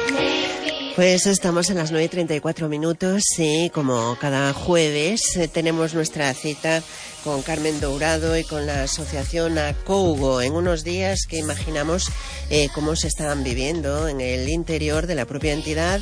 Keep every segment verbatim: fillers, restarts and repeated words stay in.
Pues estamos en las nueve y treinta y cuatro minutos y como cada jueves eh, tenemos nuestra cita con Carmen Dourado y con la asociación Acougo en unos días que imaginamos eh, cómo se están viviendo en el interior de la propia entidad.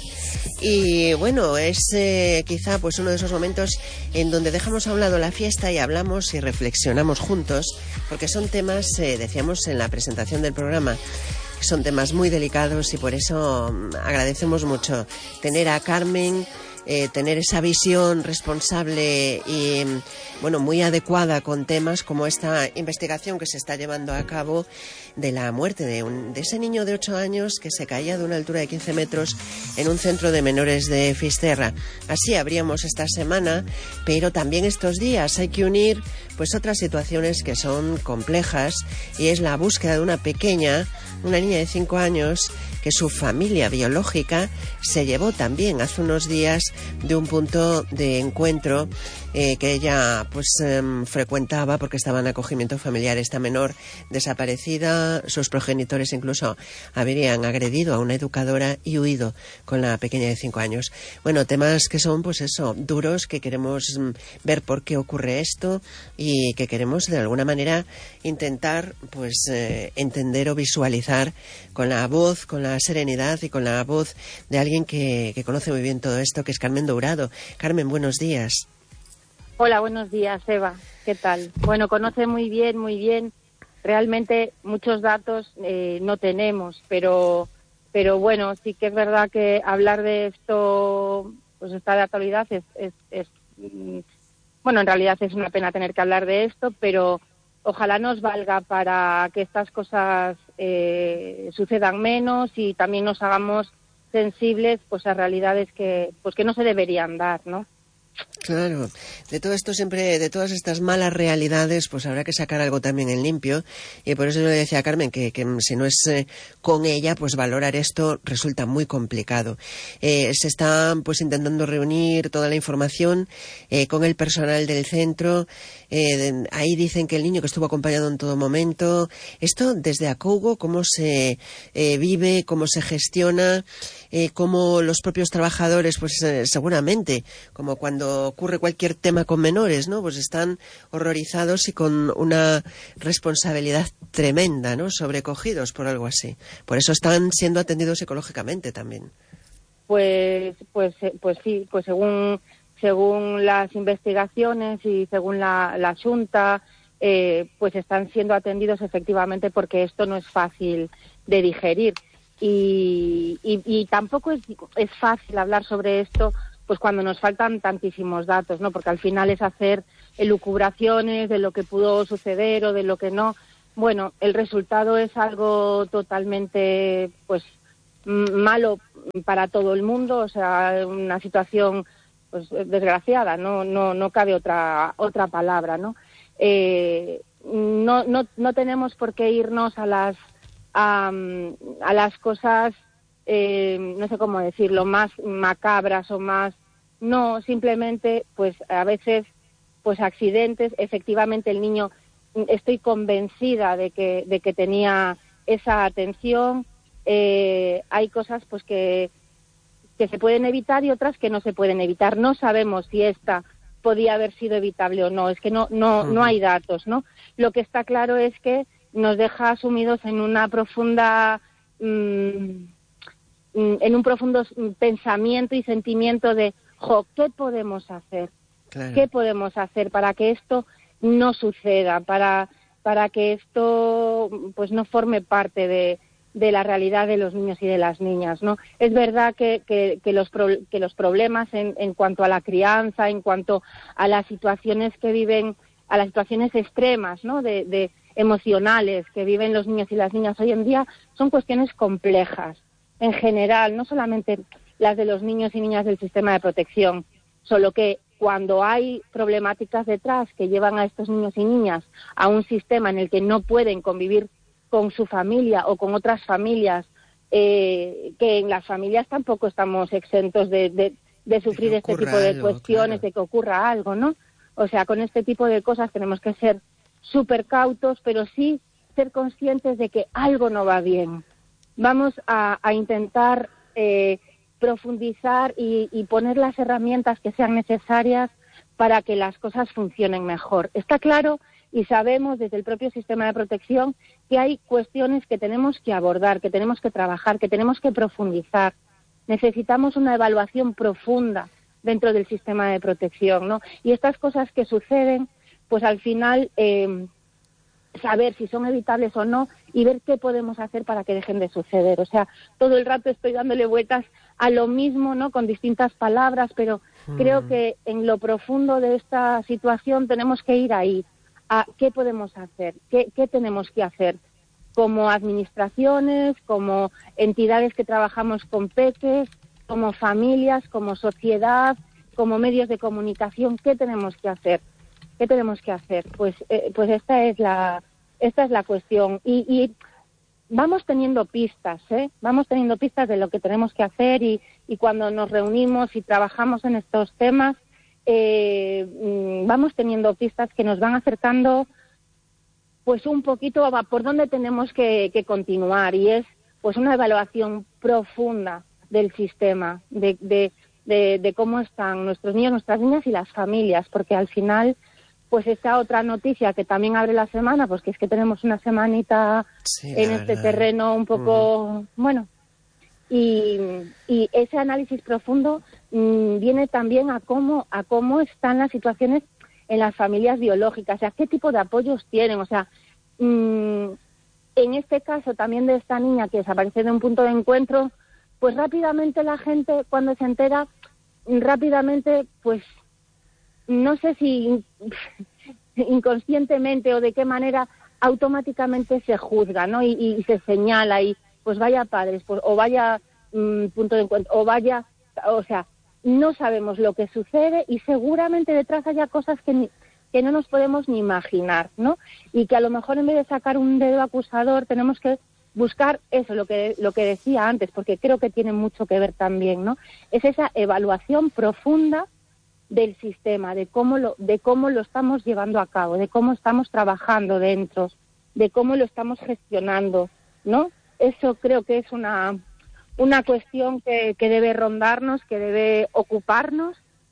Y bueno, es eh, quizá pues uno de esos momentos en donde dejamos a un lado la fiesta y hablamos y reflexionamos juntos, porque son temas, eh, decíamos en la presentación del programa, son temas muy delicados y por eso agradecemos mucho tener a Carmen, eh, tener esa visión responsable y bueno, muy adecuada con temas como esta investigación que se está llevando a cabo de la muerte de, un, de ese niño de ocho años que se caía de una altura de quince metros en un centro de menores de Fisterra. Así abríamos esta semana, pero también estos días hay que unir pues otras situaciones que son complejas y es la búsqueda de una pequeña, una niña de cinco años que su familia biológica se llevó también hace unos días de un punto de encuentro eh, que ella pues eh, frecuentaba porque estaba en acogimiento familiar. Esta menor desaparecida, sus progenitores incluso habrían agredido a una educadora y huido con la pequeña de cinco años. Bueno, temas que son pues eso, duros, que queremos mm, ver por qué ocurre esto y que queremos de alguna manera intentar pues eh, entender o visualizar con la voz, con la serenidad y con la voz de alguien que, que conoce muy bien todo esto, que es Carmen Dourado. Carmen, buenos días. Hola, buenos días, Eva. ¿Qué tal? Bueno, conoce muy bien, muy bien. Realmente muchos datos eh, no tenemos, pero pero bueno, sí que es verdad que hablar de esto pues está de actualidad. Es, es, es bueno, en realidad es una pena tener que hablar de esto, pero ojalá nos valga para que estas cosas eh, sucedan menos y también nos hagamos sensibles pues a realidades que pues que no se deberían dar, ¿no? Claro, de todo esto siempre, de todas estas malas realidades, pues habrá que sacar algo también en limpio, y por eso yo le decía a Carmen que, que si no es eh, con ella, pues valorar esto resulta muy complicado. Eh, se está pues intentando reunir toda la información eh, con el personal del centro. Eh, de, ahí dicen que el niño que estuvo acompañado en todo momento. Esto desde Acougo, cómo se eh, vive, cómo se gestiona, eh, cómo los propios trabajadores, pues eh, seguramente, como cuando ocurre cualquier tema con menores, ¿no? Pues están horrorizados y con una responsabilidad tremenda, ¿no? Sobrecogidos por algo así. Por eso están siendo atendidos psicológicamente también. Pues, pues, pues sí, pues según según las investigaciones y según la, la Xunta, eh, pues están siendo atendidos efectivamente porque esto no es fácil de digerir y, y, y tampoco es, es fácil hablar sobre esto pues cuando nos faltan tantísimos datos, ¿no? Porque al final es hacer elucubraciones de lo que pudo suceder o de lo que no. Bueno, el resultado es algo totalmente, pues, malo para todo el mundo, o sea, una situación, pues, desgraciada, no, no, no cabe otra, otra palabra, ¿no? Eh, no, no, no tenemos por qué irnos a las, a, a las cosas. Eh, no sé cómo decirlo, más macabras o más... No, simplemente, pues a veces, pues accidentes. Efectivamente el niño, estoy convencida de que, de que tenía esa atención. Eh, hay cosas pues que, que se pueden evitar y otras que no se pueden evitar. No sabemos si esta podía haber sido evitable o no, es que no, no, no hay datos, ¿no? Lo que está claro es que nos deja sumidos en una profunda... Mmm, en un profundo pensamiento y sentimiento de, jo, ¿qué podemos hacer? Claro. ¿Qué podemos hacer para que esto no suceda? Para, para que esto pues no forme parte de, de la realidad de los niños y de las niñas, ¿no? Es verdad que, que, que, los, pro, que los problemas en, en cuanto a la crianza, en cuanto a las situaciones que viven, a las situaciones extremas, ¿no? De, de emocionales que viven los niños y las niñas hoy en día, son cuestiones complejas. En general, no solamente las de los niños y niñas del sistema de protección, solo que cuando hay problemáticas detrás que llevan a estos niños y niñas a un sistema en el que no pueden convivir con su familia o con otras familias, eh, que en las familias tampoco estamos exentos de, de, de sufrir de este tipo de algo, cuestiones, claro. De que ocurra algo, ¿no? O sea, con este tipo de cosas tenemos que ser súper cautos, pero sí ser conscientes de que algo no va bien. Vamos a, a intentar eh, profundizar y, y poner las herramientas que sean necesarias para que las cosas funcionen mejor. Está claro y sabemos desde el propio sistema de protección que hay cuestiones que tenemos que abordar, que tenemos que trabajar, que tenemos que profundizar. Necesitamos una evaluación profunda dentro del sistema de protección, ¿no? Y estas cosas que suceden, pues al final eh, saber si son evitables o no y ver qué podemos hacer para que dejen de suceder. O sea, todo el rato estoy dándole vueltas a lo mismo, ¿no? Con distintas palabras, pero mm. creo que en lo profundo de esta situación tenemos que ir ahí, a qué podemos hacer, qué, qué tenemos que hacer como administraciones, como entidades que trabajamos con peques, como familias, como sociedad, como medios de comunicación, ¿qué tenemos que hacer? ¿Qué tenemos que hacer? Pues, eh, pues esta es la, esta es la cuestión. Y, y vamos teniendo pistas, ¿eh? Vamos teniendo pistas de lo que tenemos que hacer y, y cuando nos reunimos y trabajamos en estos temas, eh, vamos teniendo pistas que nos van acercando pues un poquito a por dónde tenemos que, que continuar, y es pues una evaluación profunda del sistema, de, de, de, de cómo están nuestros niños, nuestras niñas y las familias, porque al final pues esta otra noticia que también abre la semana, pues que es que tenemos una semanita sí, en este verdad. terreno un poco, mm. bueno, y, y ese análisis profundo mmm, viene también a cómo, a cómo están las situaciones en las familias biológicas, o sea, qué tipo de apoyos tienen, o sea, mmm, en este caso también de esta niña que desaparece de un punto de encuentro, pues rápidamente la gente cuando se entera, rápidamente pues no sé si inconscientemente o de qué manera automáticamente se juzga, ¿no? Y, y se señala y pues vaya padres, pues, o vaya mmm, punto de encuentro, o vaya, o sea, no sabemos lo que sucede y seguramente detrás haya cosas que, ni, que no nos podemos ni imaginar, ¿no? Y que a lo mejor en vez de sacar un dedo acusador tenemos que buscar eso, lo que lo que decía antes, porque creo que tiene mucho que ver también, ¿no? Es esa evaluación profunda del sistema, de cómo lo de cómo lo estamos llevando a cabo, de cómo estamos trabajando dentro, de cómo lo estamos gestionando, ¿no? Eso creo que es una una cuestión que, que debe rondarnos, que debe ocuparnos,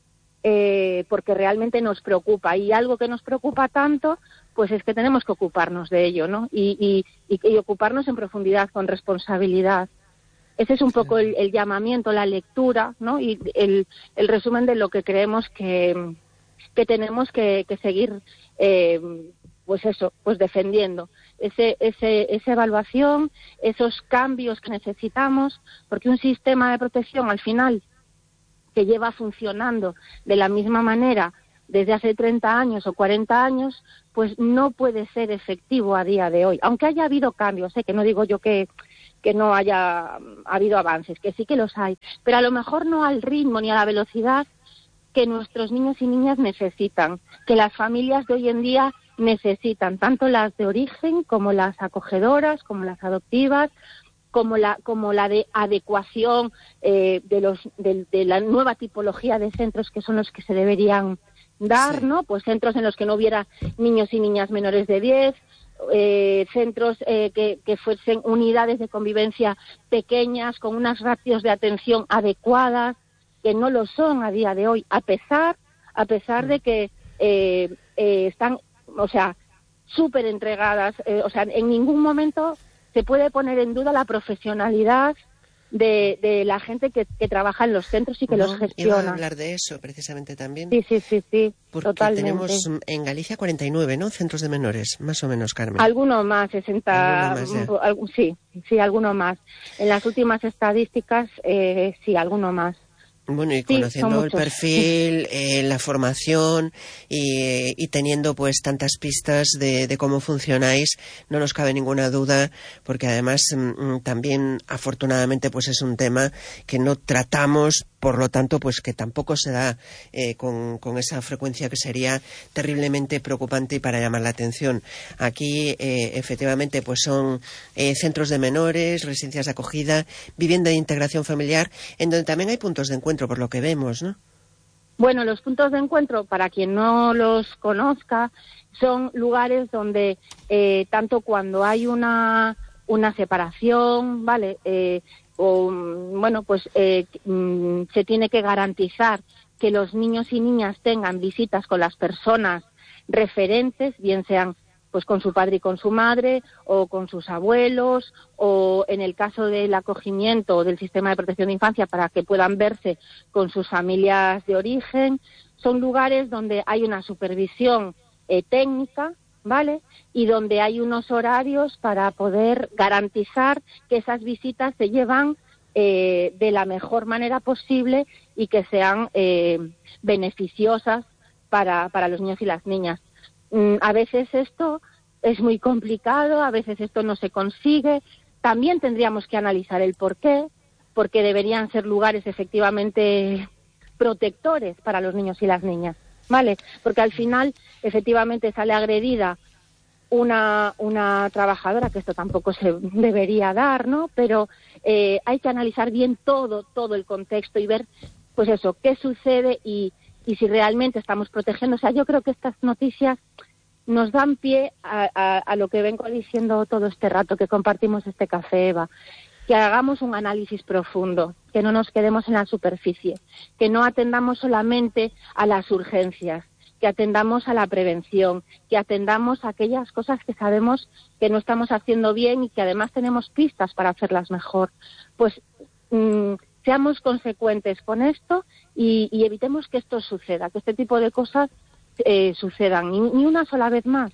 eh, porque realmente nos preocupa. Y algo que nos preocupa tanto, pues es que tenemos que ocuparnos de ello, ¿no? Y, y, y, y ocuparnos en profundidad, con responsabilidad. Ese es un poco el, el llamamiento, la lectura, ¿no? Y el, el resumen de lo que creemos que, que tenemos que, que seguir, eh, pues eso, pues defendiendo. Ese, ese, esa evaluación, esos cambios que necesitamos, porque un sistema de protección al final que lleva funcionando de la misma manera desde hace treinta años o cuarenta años, pues no puede ser efectivo a día de hoy. Aunque haya habido cambios, ¿eh? Que no digo yo que, que no haya habido avances, que sí que los hay, pero a lo mejor no al ritmo ni a la velocidad que nuestros niños y niñas necesitan, que las familias de hoy en día necesitan, tanto las de origen como las acogedoras, como las adoptivas, como la como la de adecuación eh, de los de, de la nueva tipología de centros que son los que se deberían dar, sí. ¿no? Pues centros en los que no hubiera niños y niñas menores de diez, eh, centros eh, que, que fuesen unidades de convivencia pequeñas con unas ratios de atención adecuadas, que no lo son a día de hoy, a pesar a pesar de que eh, eh, están, o sea, súper entregadas, eh, o sea, en ningún momento se puede poner en duda la profesionalidad de, de la gente que, que trabaja en los centros y que no, los gestiona. Iba a hablar de eso precisamente también. Sí, sí, sí, sí, porque totalmente. Tenemos en Galicia cuarenta y nueve, ¿no? Centros de menores, más o menos, Carmen. Alguno más, sesenta, ¿Alguno más, algún, sí, sí, alguno más. En las últimas estadísticas, eh, sí, alguno más. Bueno, y sí, conociendo el perfil, eh, la formación y, y teniendo pues tantas pistas de, de cómo funcionáis, no nos cabe ninguna duda, porque además mm, también afortunadamente pues es un tema que no tratamos, por lo tanto pues que tampoco se da eh, con, con esa frecuencia que sería terriblemente preocupante y para llamar la atención. Aquí eh, efectivamente pues son eh, centros de menores, residencias de acogida, vivienda de integración familiar, en donde también hay puntos de encuentro, por lo que vemos, ¿no? Bueno, los puntos de encuentro, para quien no los conozca, son lugares donde eh, tanto cuando hay una una separación, ¿vale? Eh, o bueno, pues eh, se tiene que garantizar que los niños y niñas tengan visitas con las personas referentes, bien sean pues con su padre y con su madre, o con sus abuelos, o en el caso del acogimiento del sistema de protección de infancia, para que puedan verse con sus familias de origen. Son lugares donde hay una supervisión eh, técnica, ¿vale? Y donde hay unos horarios para poder garantizar que esas visitas se llevan eh, de la mejor manera posible y que sean eh, beneficiosas para, para los niños y las niñas. Mm, a veces esto es muy complicado, a veces esto no se consigue. También tendríamos que analizar el por qué, porque deberían ser lugares efectivamente protectores para los niños y las niñas, ¿vale? Porque al final, efectivamente, sale agredida una, una trabajadora, que esto tampoco se debería dar, ¿no? Pero eh, hay que analizar bien todo, todo el contexto y ver, pues eso, qué sucede y, y si realmente estamos protegiendo. O sea, yo creo que estas noticias nos dan pie a, a, a lo que vengo diciendo todo este rato que compartimos este café, Eva. Que hagamos un análisis profundo, que no nos quedemos en la superficie, que no atendamos solamente a las urgencias, que atendamos a la prevención, que atendamos a aquellas cosas que sabemos que no estamos haciendo bien y que además tenemos pistas para hacerlas mejor. Pues mmm, seamos consecuentes con esto y, y evitemos que esto suceda, que este tipo de cosas eh, sucedan, ni, ni una sola vez más.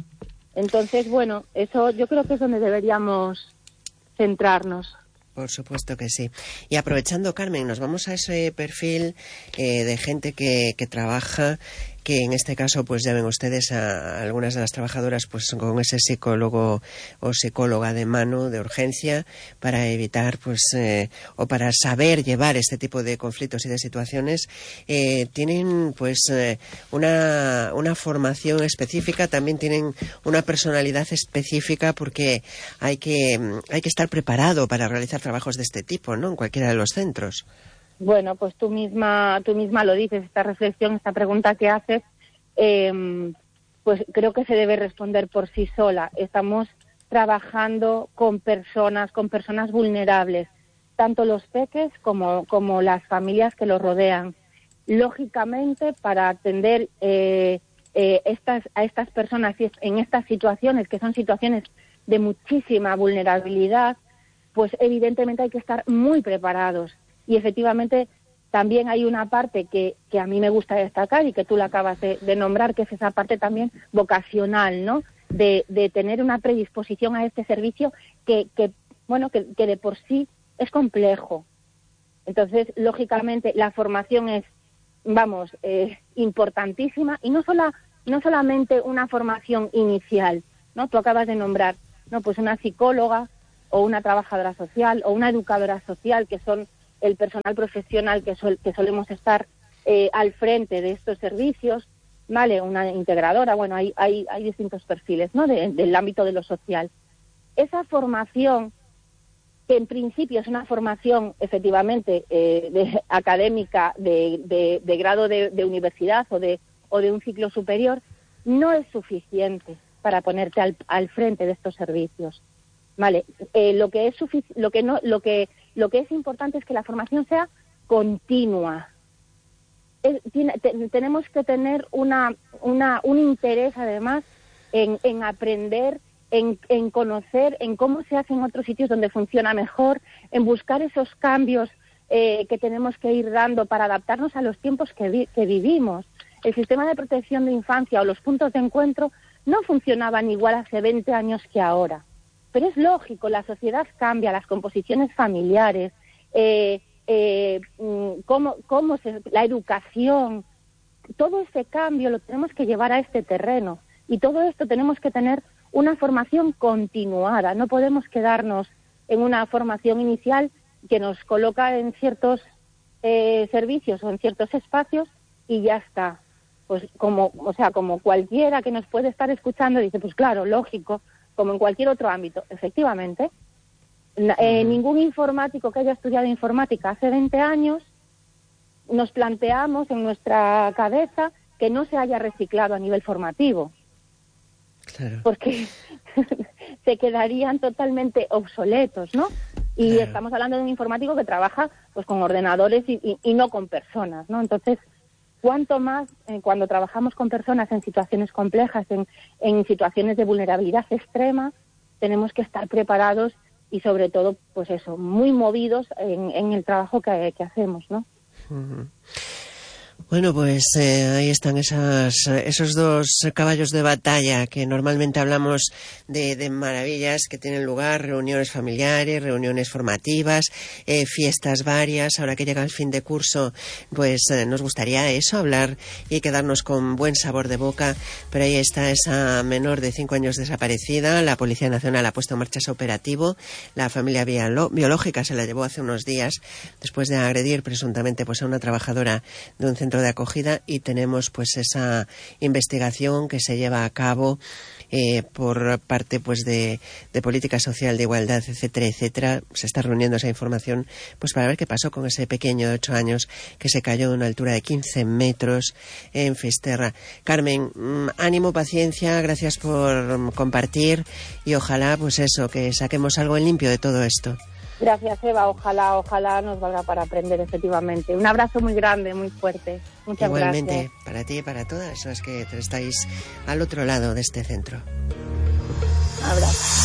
Entonces, bueno, eso yo creo que es donde deberíamos centrarnos. Por supuesto que sí. Y aprovechando, Carmen, nos vamos a ese perfil eh, de gente que, que trabaja, que en este caso, pues ya ven ustedes a algunas de las trabajadoras pues con ese psicólogo o psicóloga de mano de urgencia para evitar pues eh, o para saber llevar este tipo de conflictos y de situaciones. Eh, tienen pues eh, una, una formación específica, también tienen una personalidad específica, porque hay que, hay que estar preparado para realizar trabajos de este tipo, ¿no? En cualquiera de los centros. Bueno, pues tú misma, tú misma lo dices, esta reflexión, esta pregunta que haces, eh, pues creo que se debe responder por sí sola. Estamos trabajando con personas, con personas vulnerables, tanto los peques como, como las familias que los rodean. Lógicamente, para atender eh, eh, estas, a estas personas en estas situaciones, que son situaciones de muchísima vulnerabilidad, pues evidentemente hay que estar muy preparados. Y efectivamente también hay una parte que, que a mí me gusta destacar y que tú la acabas de, de nombrar, que es esa parte también vocacional, ¿no? De, de tener una predisposición a este servicio que, que bueno, que, que de por sí es complejo. Entonces, lógicamente, la formación es, vamos, eh, importantísima, y no sola, no solamente una formación inicial, ¿no? Tú acabas de nombrar, no, pues una psicóloga o una trabajadora social o una educadora social, que son el personal profesional que, sol, que solemos estar eh, al frente de estos servicios, ¿vale? Una integradora, bueno, hay, hay, hay distintos perfiles, ¿no? De, del ámbito de lo social. Esa formación, que en principio es una formación efectivamente eh, de, académica de, de, de grado de, de universidad o de, o de un ciclo superior, no es suficiente para ponerte al, al frente de estos servicios. Vale, eh, lo que es sufic- lo que no, lo que lo que es importante es que la formación sea continua. Es, tiene, te, tenemos que tener una, una un interés además en, en aprender, en, en conocer, en cómo se hace en otros sitios donde funciona mejor, en buscar esos cambios eh, que tenemos que ir dando para adaptarnos a los tiempos que, vi, que vivimos. El sistema de protección de infancia o los puntos de encuentro no funcionaban igual hace veinte años que ahora. Pero es lógico, la sociedad cambia, las composiciones familiares, eh, eh, cómo, cómo se, la educación, todo ese cambio lo tenemos que llevar a este terreno. Y todo esto tenemos que tener una formación continuada. No podemos quedarnos en una formación inicial que nos coloca en ciertos eh, servicios o en ciertos espacios y ya está. Pues como, o sea, como cualquiera que nos puede estar escuchando dice, pues claro, lógico, como en cualquier otro ámbito. Efectivamente, eh, uh-huh. Ningún informático que haya estudiado informática hace veinte años nos planteamos en nuestra cabeza que no se haya reciclado a nivel formativo. Claro. Porque se quedarían totalmente obsoletos, ¿no? Y claro. estamos hablando de un informático que trabaja pues con ordenadores y, y, y no con personas, ¿no? Entonces, cuanto más eh, cuando trabajamos con personas en situaciones complejas, en, en situaciones de vulnerabilidad extrema, tenemos que estar preparados y sobre todo, pues eso, muy movidos en, en el trabajo que, que hacemos, ¿no? Uh-huh. Bueno, pues eh, ahí están esas, esos dos caballos de batalla que normalmente hablamos de, de maravillas que tienen lugar, reuniones familiares, reuniones formativas, eh, fiestas varias. Ahora que llega el fin de curso, pues eh, nos gustaría eso, hablar y quedarnos con buen sabor de boca. Pero ahí está esa menor de cinco años desaparecida. La Policía Nacional ha puesto en marcha ese operativo. La familia biolo- biológica se la llevó hace unos días después de agredir presuntamente pues a una trabajadora de un centro de acogida, y tenemos pues esa investigación que se lleva a cabo eh, por parte pues de, de política social, de igualdad, etcétera, etcétera. Se está reuniendo esa información pues para ver qué pasó con ese pequeño de ocho años que se cayó de una altura de quince metros en Fisterra. Carmen, mmm, ánimo, paciencia, gracias por compartir, y ojalá pues eso, que saquemos algo en limpio de todo esto. Gracias, Eva. Ojalá, ojalá nos valga para aprender, efectivamente. Un abrazo muy grande, muy fuerte. Muchas Igualmente, gracias. para ti y para todas las que estáis al otro lado de este centro. Abrazo.